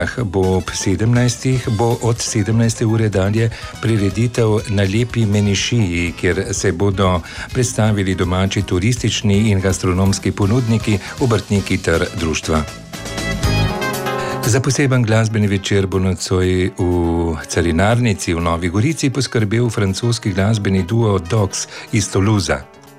bo od 17. ure dalje prireditev na Lepi Menišiji, kjer se bodo predstavili domači turistični in gastronomski ponudniki, obrtniki ter društva. Za poseben glasbeni večer bo nocoj v Carinarnici v Novi Gorici poskrbel francoski glasbeni duo Dogs iz Toulouse.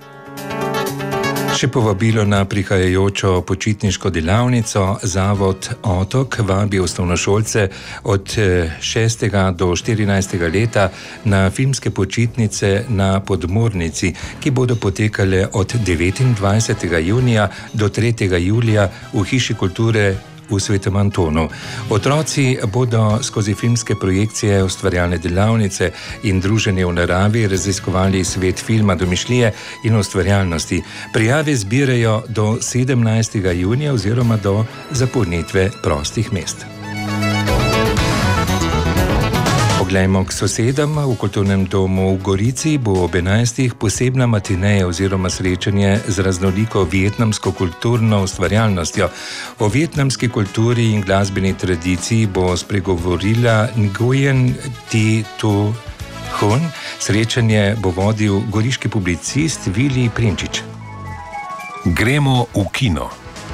Še povabilo na prihajajočo počitniško delavnico Zavod Otok vabi osnovnošolce od 6. do 14. leta na filmske počitnice na Podmornici, ki bodo potekale od 29. junija do 3. julija v Hiši kulture v Svetem Antonu. Otroci bodo skozi filmske projekcije, ustvarjalne delavnice in druženje v naravi raziskovali svet filma, domišljije in ustvarjalnosti. Prijave zbirajo do 17. junija oziroma do zapolnitve prostih mest. Poglejmo k sosedam. V kulturnem domu v Gorici bo ob 11. posebna matineja oziroma srečanje z raznoliko vietnamsko kulturno ustvarjalnostjo. O vietnamski kulturi in glasbeni tradiciji bo spregovorila Nguyen Thi Tu Hun. Srečanje bo vodil goriški publicist Vili Prinčič. Gremo v kino.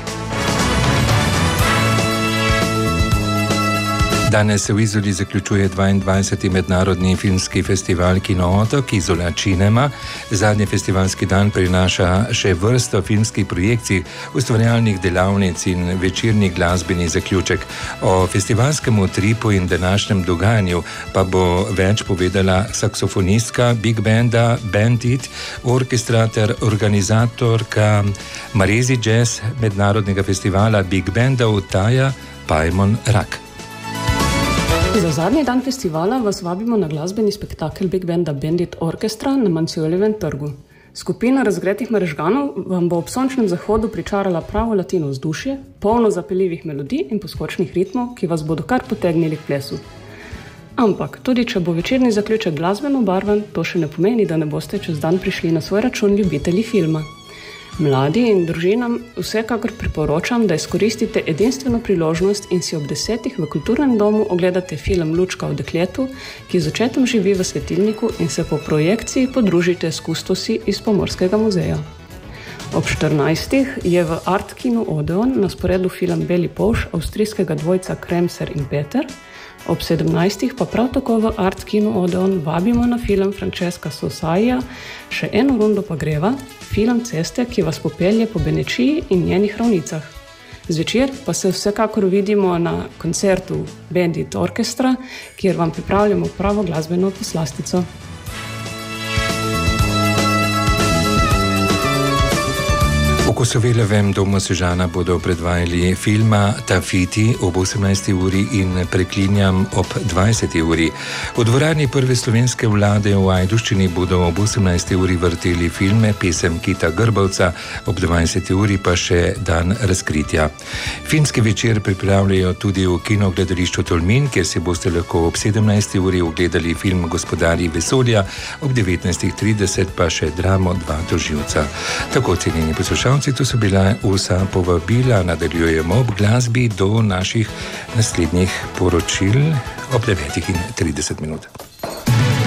Danes se v Izoli zaključuje 22. mednarodni filmski festival Kino Otok Izola Cinema. Zadnji festivalski dan prinaša še vrsto filmskih projekcij, ustvarjalnih delavnic in večerni glasbeni zaključek. O festivalskem utripu in današnjem dogajanju pa bo več povedala saksofonistka Big Banda Bandit, orkestra ter organizatorka Marezi Jazz mednarodnega festivala Big Banda Utaja Pajmon Rak. Za zadnji dan festivala vas vabimo na glasbeni spektakel Big Banda Bandit Orkestra na Mancijolevem trgu. Skupina razgretih merežganov vam bo ob sončnem zahodu pričarala pravo latino vzdušje, polno zapeljivih melodij in poskočnih ritmov, ki vas bodo kar potegnili k plesu. Ampak tudi če bo večerni zaključek glasbeno barven, to še ne pomeni, da ne boste čez dan prišli na svoj račun ljubitelji filma. Mladi in družinam vsekakor priporočam, da izkoristite edinstveno priložnost in si ob 10. v kulturnem domu ogledate film Lučka o dekletu, ki z očetom živi v svetilniku, in se po projekciji podružite s kustosi iz Pomorskega muzeja. Ob 14. je v Art Kinu Odeon na sporedu film Beli polž avstrijskega dvojca Kremser in Peter. Ob 17. pa prav tako v Art Kinu Odeon vabimo na film Francesca Sosaija Še eno rundo pa greva, film ceste, ki vas popelje po Benečiji in njenih ravnicah. Zvečer pa se vsekakor vidimo na koncertu Bandit Orkestra, kjer vam pripravljamo pravo glasbeno poslastico. V Kosoveljevem domu Sežana bodo predvajali filma Tafiti ob 18. uri in Preklinjam ob 20. uri. V dvorani Prve slovenske vlade v Ajdovščini bodo ob 18. uri vrteli filme Pesem Kita Grbavca, ob 20. uri pa še Dan razkritja. Filmski večer pripravljajo tudi v kinogledališču Tolmin, kjer se boste lahko ob 17. uri ogledali film Gospodarji vesolja, ob 19.30 pa še dramo Dva tožilca. Tako, cenjeni poslušalci, to so bila vsa povabila. Nadaljujemo ob glasbi do naših naslednjih poročil ob 9:30.